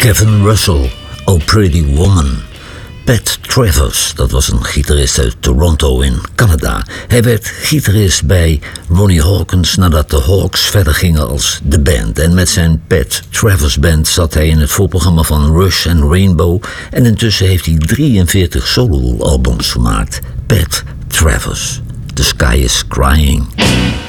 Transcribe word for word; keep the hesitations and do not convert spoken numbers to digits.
Kevin Russell, Oh Pretty Woman. Pat Travers, dat was een gitarist uit Toronto in Canada. Hij werd gitarist bij Ronnie Hawkins nadat de Hawks verder gingen als de band. En met zijn Pat Travers Band zat hij in het voorprogramma van Rush en Rainbow. En intussen heeft hij drieënveertig solo-albums gemaakt. Pat Travers, The Sky is Crying.